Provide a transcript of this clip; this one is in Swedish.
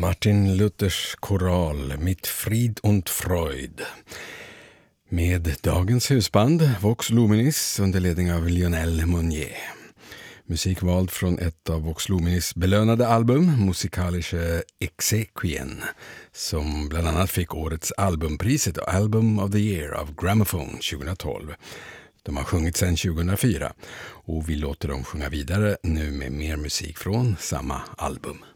Martin Luthers koral Mit Fried und Freud med dagens husband Vox Luminis under ledning av Lionel Monnier. Musik vald från ett av Vox Luminis belönade album, Musikalische Exequien, som bland annat fick årets albumpriset och Album of the Year av Gramophone 2012. De har sjungit sedan 2004 och vi låter dem sjunga vidare nu med mer musik från samma album.